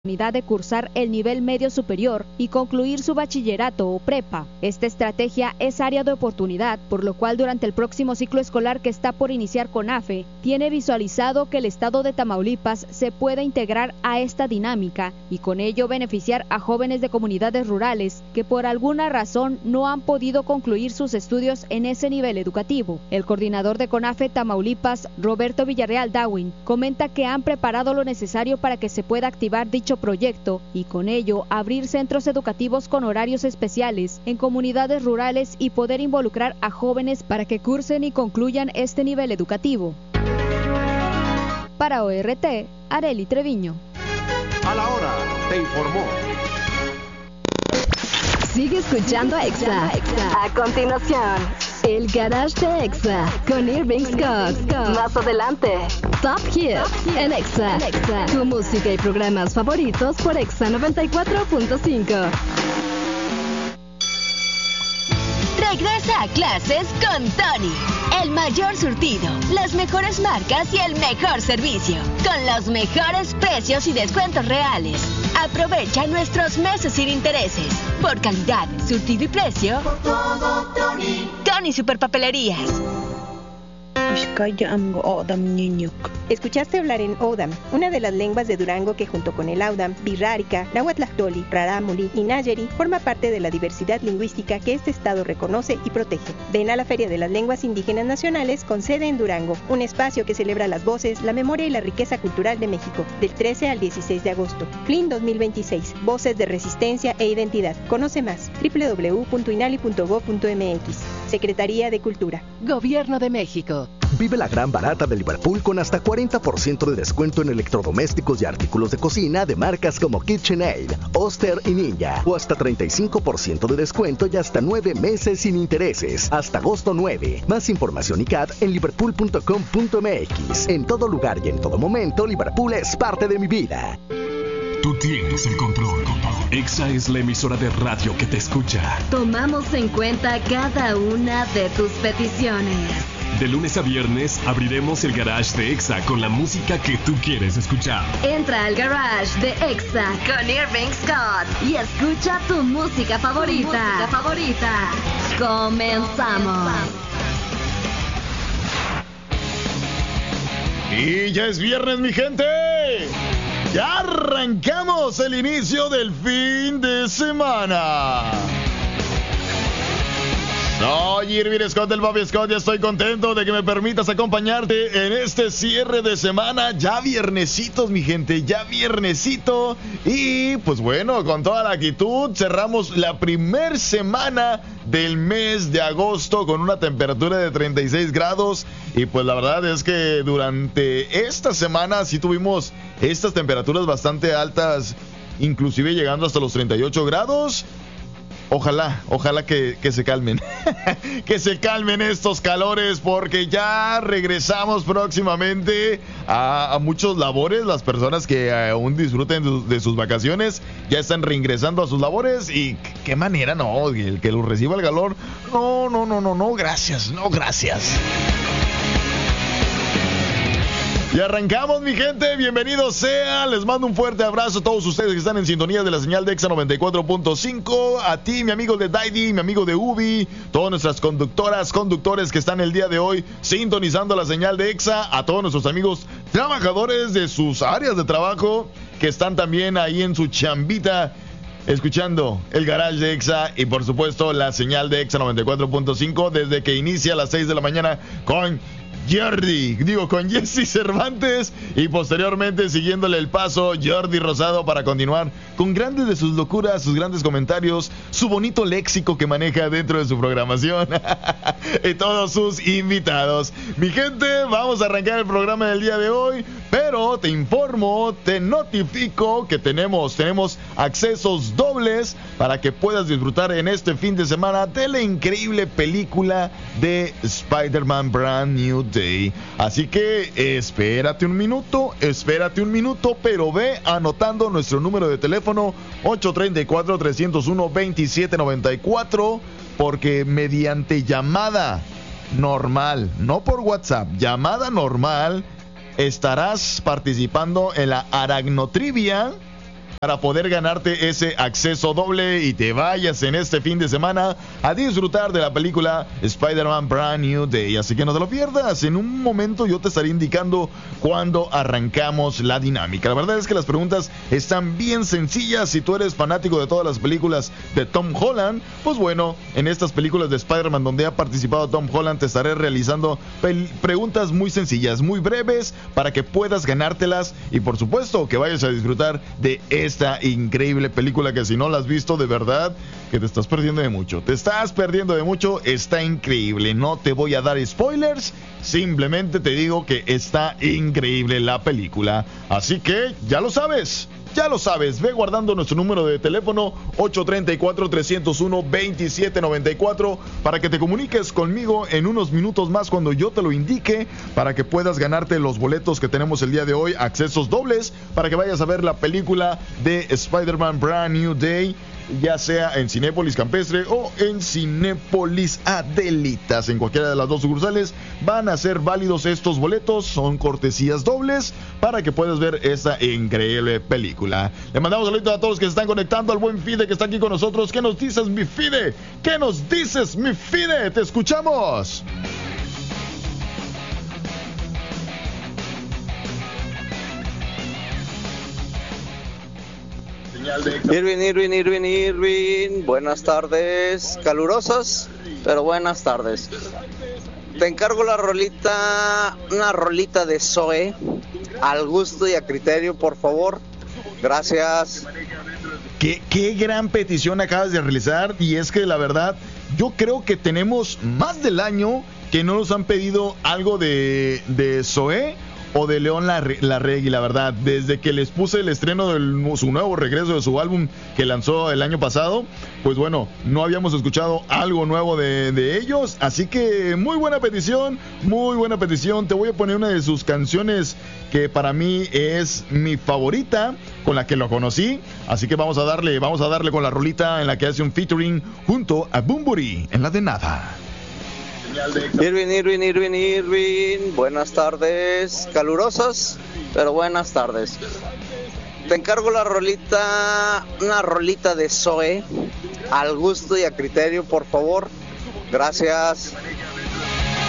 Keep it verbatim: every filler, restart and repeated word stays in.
oportunidad de cursar el nivel medio superior y concluir su bachillerato o prepa. Esta estrategia es área de oportunidad, por lo cual durante el próximo ciclo escolar que está por iniciar CONAFE, tiene visualizado que el estado de Tamaulipas se pueda integrar a esta dinámica y con ello beneficiar a jóvenes de comunidades rurales que por alguna razón no han podido concluir sus estudios en ese nivel educativo. El coordinador de CONAFE Tamaulipas, Roberto Villarreal Dawin, comenta que han preparado lo necesario para que se pueda activar dicho proyecto y con ello abrir centros educativos con horarios especiales en comunidades rurales y poder involucrar a jóvenes para que cursen y concluyan este nivel educativo. Para O R T, Arely Treviño. A la hora, te informó. Sigue escuchando a Exa. A continuación, el Garage de Exa con Irving Scott. Más adelante, Top Hits en Exa. Tu música y programas favoritos por Exa noventa y cuatro punto cinco. Regresa a clases con Tony. El mayor surtido, las mejores marcas y el mejor servicio. Con los mejores precios y descuentos reales. Aprovecha nuestros meses sin intereses. Por calidad, surtido y precio. Por todo, Tony. Tony Superpapelerías. Escuchaste hablar en Odam, una de las lenguas de Durango que junto con el Audam, Birrárica, Nahuatlahtoli, Rarámuri y Nayeri forma parte de la diversidad lingüística que este estado reconoce y protege. Ven a la Feria de las Lenguas Indígenas Nacionales con sede en Durango, un espacio que celebra las voces, la memoria y la riqueza cultural de México, del trece al dieciséis de agosto. F L I N dos mil veintiséis, Voces de Resistencia e Identidad. Conoce más, doble u doble u doble u punto inali punto gob punto eme equis. Secretaría de Cultura. Gobierno de México. Vive la gran barata de Liverpool con hasta cuarenta por ciento de descuento en electrodomésticos y artículos de cocina de marcas como KitchenAid, Oster y Ninja. O hasta treinta y cinco por ciento de descuento y hasta nueve meses sin intereses. Hasta agosto nueve. Más información y C A D en liverpool punto com punto eme equis. En todo lugar y en todo momento, Liverpool es parte de mi vida. Tú tienes el control. Exa es la emisora de radio que te escucha. Tomamos en cuenta cada una de tus peticiones. De lunes a viernes abriremos el garage de Exa con la música que tú quieres escuchar. Entra al garage de Exa con Irving Scott y escucha tu música favorita. Tu música favorita. Comenzamos. Y ya es viernes, mi gente. Ya arrancamos el inicio del fin de semana. Soy Irving Scott del Bobby Scott y estoy contento de que me permitas acompañarte en este cierre de semana. Ya viernesitos, mi gente, ya viernesito. Y pues bueno, con toda la actitud cerramos la primer semana del mes de agosto con una temperatura de treinta y seis grados. Y pues la verdad es que durante esta semana sí tuvimos estas temperaturas bastante altas, inclusive llegando hasta los treinta y ocho grados. Ojalá, ojalá que, que se calmen, que se calmen estos calores porque ya regresamos próximamente a, a muchos labores. Las personas que aún disfruten de, de sus vacaciones ya están reingresando a sus labores y qué manera, no, el que lo reciba el calor, no, no, no, no, no, gracias, no, gracias. Y arrancamos, mi gente, bienvenidos sean, les mando un fuerte abrazo a todos ustedes que están en sintonía de la señal de Exa noventa y cuatro punto cinco, a ti, mi amigo de Daidi, mi amigo de Ubi, todas nuestras conductoras, conductores que están el día de hoy sintonizando la señal de Exa, a todos nuestros amigos trabajadores de sus áreas de trabajo que están también ahí en su chambita, escuchando el garage de Exa y por supuesto la señal de Exa noventa y cuatro punto cinco desde que inicia a las seis de la mañana con Jordi, digo con Jesse Cervantes y posteriormente siguiéndole el paso Jordi Rosado para continuar con grandes de sus locuras, sus grandes comentarios, su bonito léxico que maneja dentro de su programación y todos sus invitados. Mi gente, vamos a arrancar el programa del día de hoy, pero te informo, te notifico que tenemos, tenemos accesos dobles para que puedas disfrutar en este fin de semana de la increíble película de Spider-Man Brand New Day. Así que espérate un minuto, espérate un minuto, pero ve anotando nuestro número de teléfono ocho tres cuatro, tres cero uno, dos siete nueve cuatro, porque mediante llamada normal, no por WhatsApp, llamada normal, estarás participando en la Aragnotrivia para poder ganarte ese acceso doble y te vayas en este fin de semana a disfrutar de la película Spider-Man Brand New Day. Así que no te lo pierdas. En un momento yo te estaré indicando cuándo arrancamos la dinámica. La verdad es que las preguntas están bien sencillas. Si tú eres fanático de todas las películas de Tom Holland, pues bueno, en estas películas de Spider-Man donde ha participado Tom Holland te estaré realizando pel- preguntas muy sencillas, muy breves, para que puedas ganártelas y por supuesto que vayas a disfrutar de esta increíble película que si no la has visto, de verdad que te estás perdiendo de mucho. Te estás perdiendo de mucho, está increíble. No te voy a dar spoilers, simplemente te digo que está increíble la película. Así que ya lo sabes. Ya lo sabes, ve guardando nuestro número de teléfono ocho tres cuatro, tres cero uno, dos siete nueve cuatro para que te comuniques conmigo en unos minutos más cuando yo te lo indique, para que puedas ganarte los boletos que tenemos el día de hoy, accesos dobles, para que vayas a ver la película de Spider-Man Brand New Day, ya sea en Cinépolis Campestre o en Cinépolis Adelitas. En cualquiera de las dos sucursales van a ser válidos estos boletos, son cortesías dobles para que puedas ver esta increíble película. Le mandamos saludos a todos los que se están conectando, al buen Fide que está aquí con nosotros. ¿Qué nos dices, mi Fide? ¿Qué nos dices, mi Fide? Te escuchamos. Irving, Irving, Irving, Irving, buenas tardes, calurosas, pero buenas tardes. Te encargo la rolita, una rolita de Zoe, al gusto y a criterio, por favor. Gracias. Qué, qué gran petición acabas de realizar, y es que la verdad, yo creo que tenemos más del año que no nos han pedido algo de, de Zoe o de León Larregui, la verdad. Desde que les puse el estreno de su nuevo regreso de su álbum que lanzó el año pasado, pues bueno, no habíamos escuchado algo nuevo de, de ellos. Así que muy buena petición, muy buena petición. Te voy a poner una de sus canciones que para mí es mi favorita, con la que lo conocí. Así que vamos a darle, vamos a darle con la rolita en la que hace un featuring junto a Bunbury en la de Nada. Irving, Irving, Irving, Irving, buenas tardes, calurosas, pero buenas tardes. Te encargo la rolita, una rolita de Zoe, al gusto y a criterio, por favor. Gracias.